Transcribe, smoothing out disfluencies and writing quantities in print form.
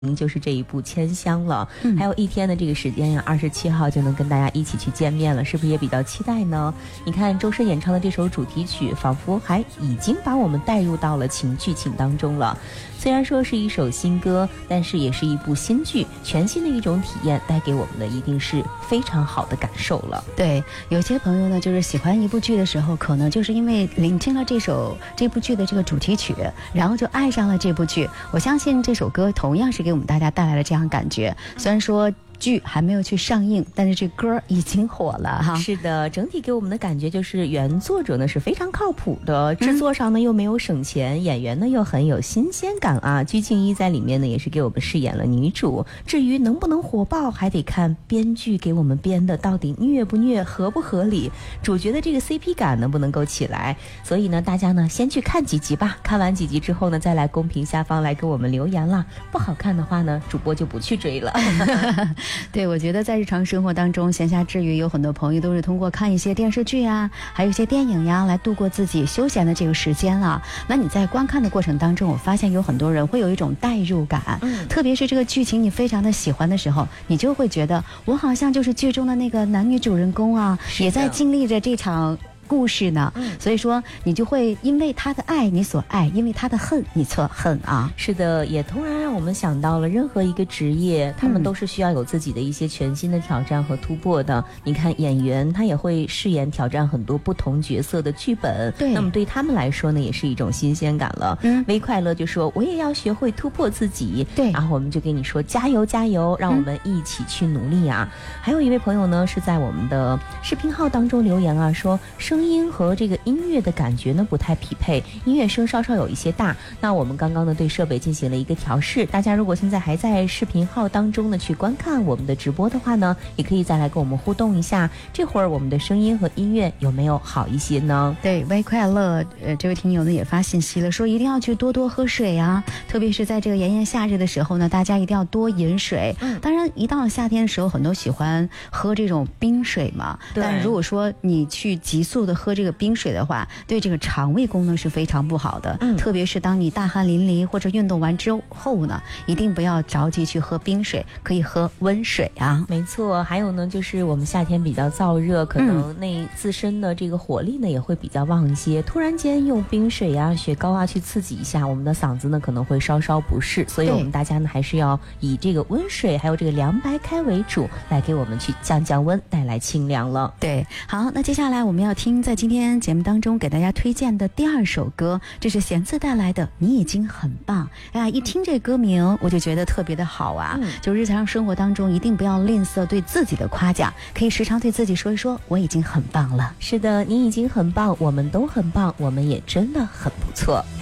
就是这一部《千香》了，还有一天的这个时间呀，27号就能跟大家一起去见面了，是不是也比较期待呢？你看周深演唱的这首主题曲，仿佛还已经把我们带入到了剧情当中了。虽然说是一首新歌，但是也是一部新剧，全新的一种体验，带给我们的一定是非常好的感受了。 对，有些朋友呢，就是喜欢一部剧的时候，可能就是因为聆听了这部剧的这个主题曲，然后就爱上了这部剧。我相信这首歌同样是给我们大家带来了这样感觉，虽然说剧还没有去上映，但是这歌已经火了哈。 是的，整体给我们的感觉就是原作者呢是非常靠谱的，制作上呢又没有省钱，演员呢又很有新鲜感啊。鞠婧祎在里面呢也是给我们饰演了女主，至于能不能火爆，还得看编剧给我们编的到底虐不虐，合不合理，主角的这个 CP 感能不能够起来。所以呢，大家呢先去看几集吧，看完几集之后呢，再来公屏下方来给我们留言啦。不好看的话呢，主播就不去追了。 对，我觉得在日常生活当中，闲暇之余，有很多朋友都是通过看一些电视剧啊，还有一些电影呀，来度过自己休闲的这个时间啊。那你在观看的过程当中，我发现有很多人会有一种代入感，特别是这个剧情你非常的喜欢的时候，你就会觉得我好像就是剧中的那个男女主人公啊，也在经历着这场故事呢，所以说你就会因为他的爱你所爱，因为他的恨你所恨啊。 是的，也突然让我们想到了任何一个职业，他们都是需要有自己的一些全新的挑战和突破的。你看演员他也会饰演挑战很多不同角色的剧本， 对， 那么对他们来说呢也是一种新鲜感了。微快乐就说我也要学会突破自己， 对， 然后我们就给你说加油加油，让我们一起去努力啊。还有一位朋友呢是在我们的视频号当中留言啊，说声音和这个音乐的感觉呢不太匹配，音乐声稍稍有一些大。那我们刚刚呢对设备进行了一个调试，大家如果现在还在视频号当中呢去观看我们的直播的话呢，也可以再来跟我们互动一下，这会儿我们的声音和音乐有没有好一些呢？ 对，微快乐这位听友呢也发信息了，说一定要去多多喝水啊，特别是在这个炎炎夏日的时候呢，大家一定要多饮水。当然一到了夏天的时候，很多喜欢喝这种冰水嘛，但如果说你去急速的喝这个冰水的话，对这个肠胃功能是非常不好的，特别是当你大汗淋漓或者运动完之后呢，一定不要着急去喝冰水，可以喝温水啊。 没错，还有呢就是我们夏天比较燥热，可能那自身的这个火力呢也会比较旺一些，突然间用冰水啊雪糕啊去刺激一下，我们的嗓子呢可能会稍稍不适，所以我们大家呢还是要以这个温水还有这个凉白开为主，来给我们去降温，带来清凉了。 对，好，那接下来我们要听在今天节目当中给大家推荐的第二首歌，这是弦自带来的《你已经很棒》。哎呀，一听这歌名我就觉得特别的好啊，就日常生活当中一定不要吝啬对自己的夸奖，可以时常对自己说一说我已经很棒了。 是的，你已经很棒，我们都很棒，我们也真的很不错。